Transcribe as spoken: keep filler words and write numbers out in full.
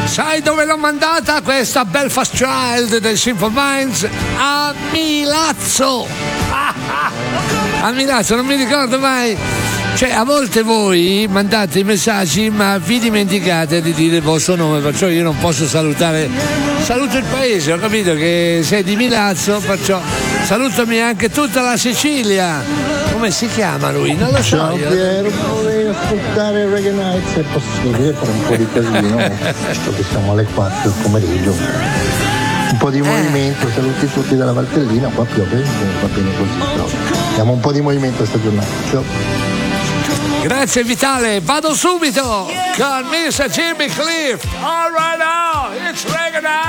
Sai dove l'ho mandata questa Belfast Child dei Simple Minds? A Milazzo. A Milazzo, non mi ricordo mai. Cioè, a volte voi mandate i messaggi ma vi dimenticate di dire il vostro nome, perciò io non posso salutare. Saluto il paese, ho capito che sei di Milazzo, perciò salutami anche tutta la Sicilia. Come si chiama lui? Non lo so. Ciao io. Piero, vorrei ascoltare Reggae Nights, è possibile fare un po' di casino, visto che siamo alle quattro del pomeriggio. Un po' di movimento, saluti tutti dalla Valtellina, qua piove, va bene così, però diamo un po' di movimento a sta giornata. Ciao. Grazie Vitale, vado subito con mister Jimmy Cliff. All right now, it's Reggae Night.